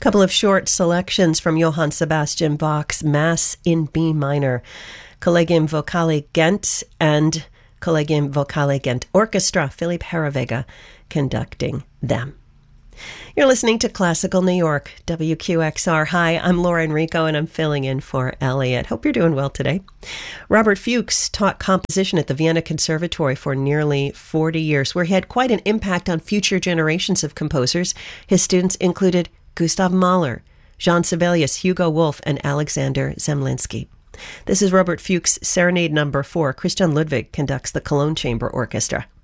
Couple of short selections from Johann Sebastian Bach's Mass in B minor, Collegium Vocale Ghent and Collegium Vocale Ghent Orchestra, Philipp Herreweghe conducting them. You're listening to Classical New York, WQXR. Hi, I'm Laura Enrico, and I'm filling in for Elliot. Hope you're doing well today. Robert Fuchs taught composition at the Vienna Conservatory for nearly 40 years, where he had quite an impact on future generations of composers. His students included Gustav Mahler, Jean Sibelius, Hugo Wolf, and Alexander Zemlinsky. This is Robert Fuchs' Serenade No. 4. Christian Ludwig conducts the Cologne Chamber Orchestra.